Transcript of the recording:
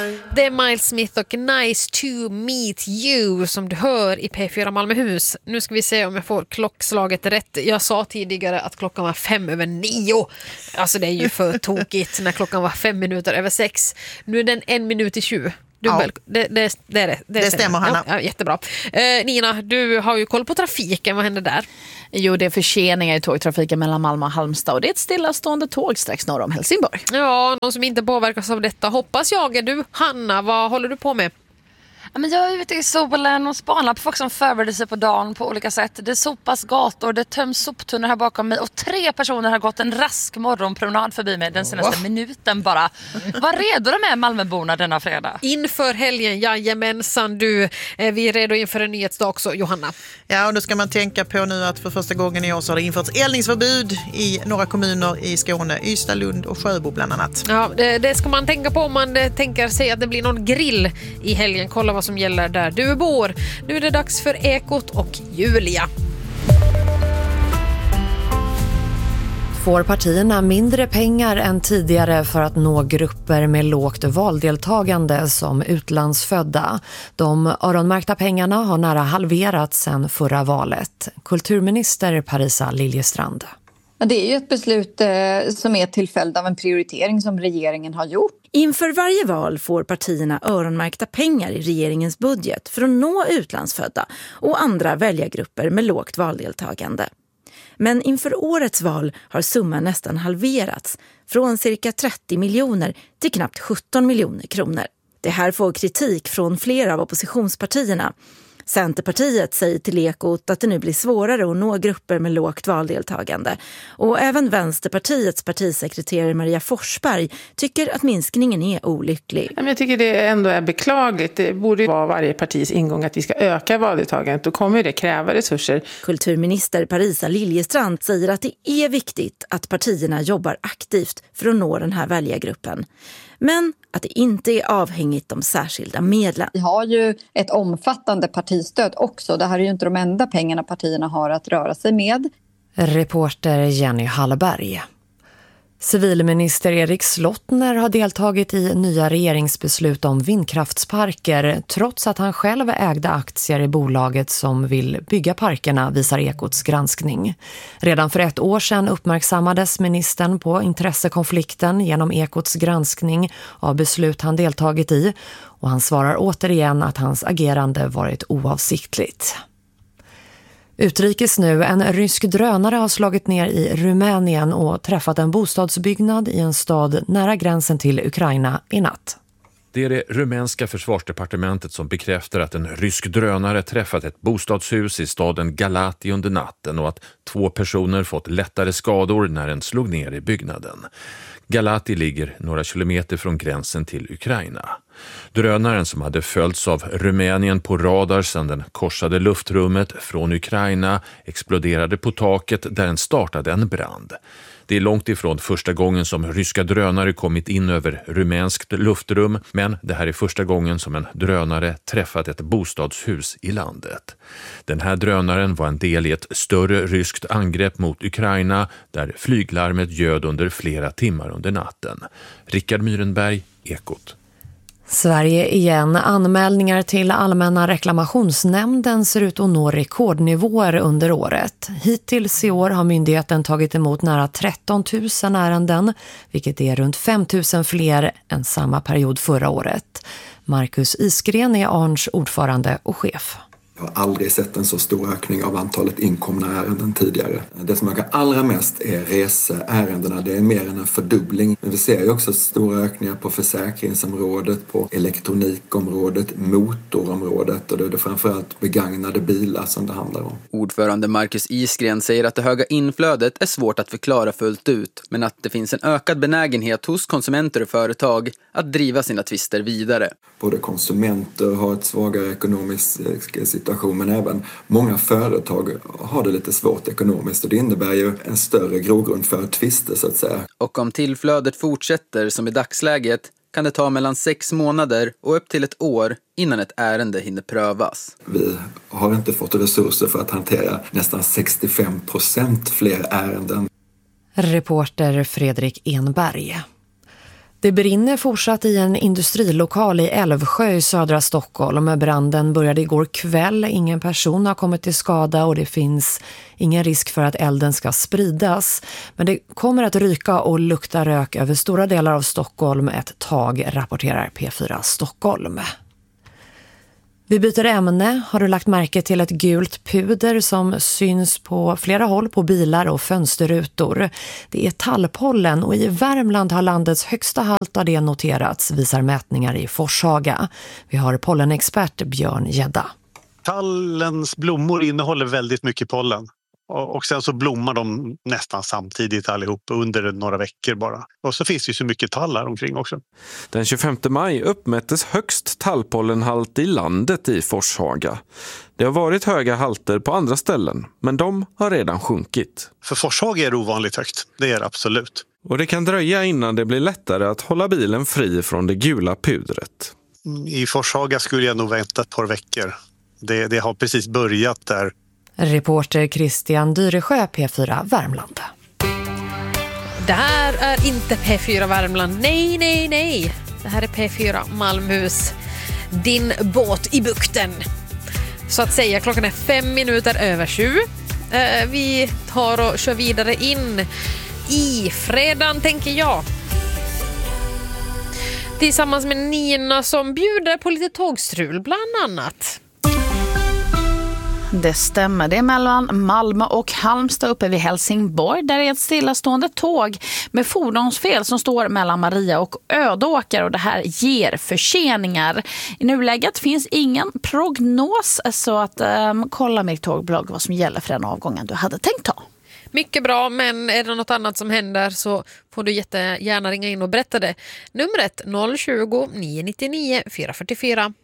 Det är Miles Smith och Nice to meet you som du hör i P4 Malmöhus. Nu ska vi se om jag får klockslaget rätt. Jag sa tidigare att klockan var 5:09. Alltså det är ju för tokigt när klockan var 5:06. Nu är den 1:20. Ja. Det stämmer, Hanna. Ja, jättebra. Nina, du har ju koll på trafiken. Vad händer där? Jo, det är förseningar i tågtrafiken mellan Malmö och Halmstad och det är ett stillastående tåg strax norr om Helsingborg. Ja, någon som inte påverkas av detta hoppas jag är du. Hanna, vad håller du på med? Men jag är ute i solen och spanar på folk som förbereder sig på dagen på olika sätt. Det sopas gator, det töms soptunnor här bakom mig och 3 personer har gått en rask morgonpromenad förbi mig den senaste minuten bara. Var redo de är Malmöborna denna fredag? Inför helgen, jajamensan du. Vi är redo inför en nyhetsdag också, Johanna. Ja, och då ska man tänka på nu att för första gången i år så har det införts eldningsförbud i några kommuner i Skåne, Ystad, Lund och Sjöbo bland annat. Ja, det ska man tänka på om man tänker sig att det blir någon grill i helgen. Kolla vad som gäller där du bor. Nu är det dags för Ekot och Julia. Får partierna mindre pengar än tidigare för att nå grupper med lågt valdeltagande som utlandsfödda. De öronmärkta pengarna har nära halverats sedan förra valet. Kulturminister Parisa Liljestrand. Det är ju ett beslut som är till följd av en prioritering som regeringen har gjort. Inför varje val får partierna öronmärkta pengar i regeringens budget för att nå utlandsfödda och andra väljargrupper med lågt valdeltagande. Men inför årets val har summan nästan halverats från cirka 30 miljoner till knappt 17 miljoner kronor. Det här får kritik från flera av oppositionspartierna. Centerpartiet säger till Ekot att det nu blir svårare att nå grupper med lågt valdeltagande. Och även Vänsterpartiets partisekreterare Maria Forsberg tycker att minskningen är olycklig. Jag tycker det ändå är beklagligt. Det borde vara varje partis ingång att vi ska öka valdeltagandet. Då kommer det kräva resurser. Kulturminister Parisa Liljestrand säger att det är viktigt att partierna jobbar aktivt för att nå den här väljargruppen. Men att det inte är avhängigt de särskilda medlen. Vi har ju ett omfattande partistöd också. Det här är ju inte de enda pengarna partierna har att röra sig med. Reporter Jenny Hallberg. Civilminister Erik Slottner har deltagit i nya regeringsbeslut om vindkraftsparker trots att han själv ägde aktier i bolaget som vill bygga parkerna, visar Ekots granskning. Redan för 1 år sedan uppmärksammades ministern på intressekonflikten genom Ekots granskning av beslut han deltagit i och han svarar återigen att hans agerande varit oavsiktligt. Utrikes nu, en rysk drönare har slagit ner i Rumänien och träffat en bostadsbyggnad i en stad nära gränsen till Ukraina i natt. Det är det rumänska försvarsdepartementet som bekräftar att en rysk drönare träffat ett bostadshus i staden Galati under natten och att 2 personer fått lättare skador när den slog ner i byggnaden. Galati ligger några kilometer från gränsen till Ukraina. Drönaren som hade följts av Rumänien på radar sedan den korsade luftrummet från Ukraina exploderade på taket där den startade en brand. Det är långt ifrån första gången som ryska drönare kommit in över rumänskt luftrum, men det här är första gången som en drönare träffat ett bostadshus i landet. Den här drönaren var en del i ett större ryskt angrepp mot Ukraina där flyglarmet ljöd under flera timmar under natten. Rickard Myrenberg, Ekot. Sverige igen. Anmälningar till Allmänna reklamationsnämnden ser ut att nå rekordnivåer under året. Hittills i år har myndigheten tagit emot nära 13 000 ärenden, vilket är runt 5 000 fler än samma period förra året. Marcus Isgren är ARNs ordförande och chef. Jag har aldrig sett en så stor ökning av antalet inkomna ärenden tidigare. Det som ökar allra mest är reseärendena. Det är mer än en fördubbling. Men vi ser ju också stora ökningar på försäkringsområdet, på elektronikområdet, motorområdet och det är det framförallt begagnade bilar som det handlar om. Ordförande Marcus Isgren säger att det höga inflödet är svårt att förklara fullt ut, men att det finns en ökad benägenhet hos konsumenter och företag att driva sina tvister vidare. Både konsumenter har ett svagare ekonomisk situation, men även många företag har det lite svårt ekonomiskt och det innebär ju en större grogrund för tvister så att säga. Och om tillflödet fortsätter som i dagsläget kan det ta mellan 6 månader och upp till 1 år innan ett ärende hinner prövas. Vi har inte fått resurser för att hantera nästan 65% fler ärenden. Reporter Fredrik Enberg. Det brinner fortsatt i en industrilokal i Älvsjö i södra Stockholm. Branden började igår kväll. Ingen person har kommit till skada och det finns ingen risk för att elden ska spridas. Men det kommer att ryka och lukta rök över stora delar av Stockholm ett tag, rapporterar P4 Stockholm. Vi byter ämne. Har du lagt märke till ett gult puder som syns på flera håll på bilar och fönsterrutor? Det är tallpollen och i Värmland har landets högsta halt av det noterats, visar mätningar i Forshaga. Vi har pollenexpert Björn Gedda. Tallens blommor innehåller väldigt mycket pollen. Och sen så blommar de nästan samtidigt allihop under några veckor bara. Och så finns det ju så mycket tallar omkring också. Den 25 maj uppmättes högst tallpollenhalt i landet i Forshaga. Det har varit höga halter på andra ställen, men de har redan sjunkit. För Forshaga är det ovanligt högt, det är det absolut. Och det kan dröja innan det blir lättare att hålla bilen fri från det gula pudret. I Forshaga skulle jag nog vänta ett par veckor. Det har precis börjat där. Reporter Christian Dyresjö, P4 Värmland. Det här är inte P4 Värmland. Nej, nej, nej. Det här är P4 Malmhus. Din båt i bukten. Så att säga, klockan är 7:05. Vi tar och kör vidare in i fredagen, tänker jag. Tillsammans med Nina som bjuder på lite tågstrul bland annat. Det stämmer, det är mellan Malmö och Halmstad uppe vid Helsingborg. Där är ett stillastående tåg med fordonsfel som står mellan Maria och Ödåker och det här ger förseningar. I nuläget finns ingen prognos så att kolla med tågblogg vad som gäller för den avgången du hade tänkt ta. Mycket bra, men är det något annat som händer så får du jättegärna ringa in och berätta det. Numret 020 999 444.